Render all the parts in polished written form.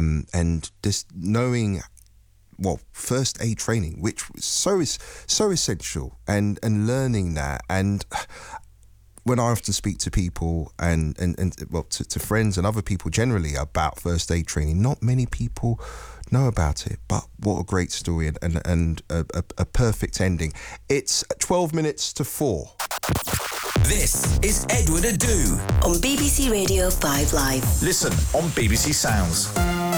and just knowing, well, first aid training, which was so essential, and learning that. And when I often speak to people and well, to friends and other people generally about first aid training, not many people know about it. But what a great story, and a perfect ending. It's 12 minutes to 4. This is Edward Adu on BBC Radio 5 Live. Listen on BBC Sounds.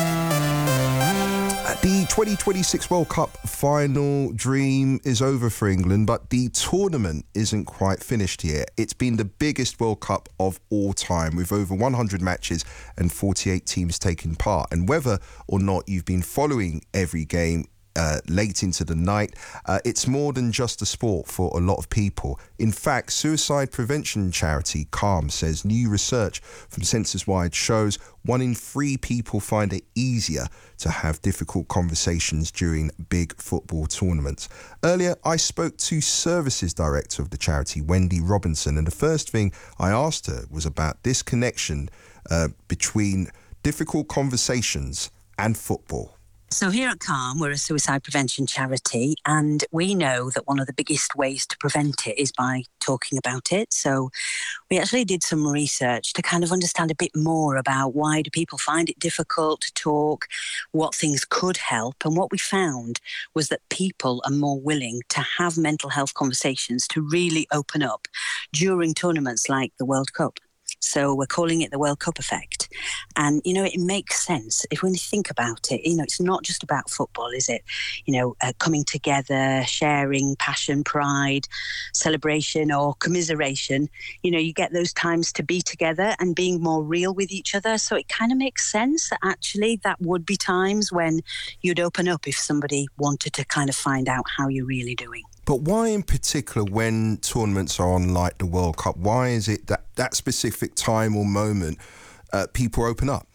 The 2026 World Cup final dream is over for England, but the tournament isn't quite finished yet. It's been the biggest World Cup of all time, with over 100 matches and 48 teams taking part. And whether or not you've been following every game late into the night, it's more than just a sport for a lot of people. In fact, suicide prevention charity Calm says new research from Census Wide shows 1 in 3 people find it easier to have difficult conversations during big football tournaments. Earlier, I spoke to Services Director of the charity, Wendy Robinson, and the first thing I asked her was about this connection between difficult conversations and football. So here at Calm, we're a suicide prevention charity, and we know that one of the biggest ways to prevent it is by talking about it. So we actually did some research to kind of understand a bit more about why do people find it difficult to talk, what things could help. And what we found was that people are more willing to have mental health conversations, to really open up during tournaments like the World Cup. So we're calling it the World Cup effect. And, it makes sense. If when you think about it, it's not just about football, is it? Coming together, sharing passion, pride, celebration or commiseration. You get those times to be together and being more real with each other. So it kind of makes sense that actually that would be times when you'd open up if somebody wanted to kind of find out how you're really doing. But why in particular when tournaments are on like the World Cup, why is it that specific time or moment people open up?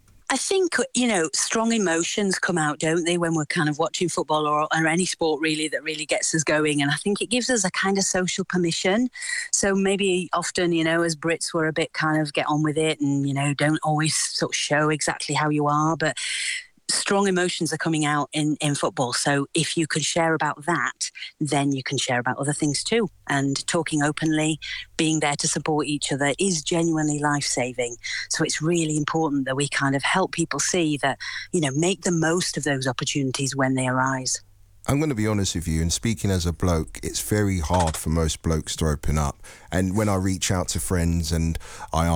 I think, strong emotions come out, don't they, when we're kind of watching football or any sport really that really gets us going. And I think it gives us a kind of social permission. So maybe often, as Brits, we're a bit kind of get on with it and, don't always sort of show exactly how you are. But strong emotions are coming out in football. So if you can share about that, then you can share about other things too. And talking openly, being there to support each other is genuinely life-saving. So it's really important that we kind of help people see that, make the most of those opportunities when they arise. I'm going to be honest with you, and speaking as a bloke, it's very hard for most blokes to open up. And when I reach out to friends and I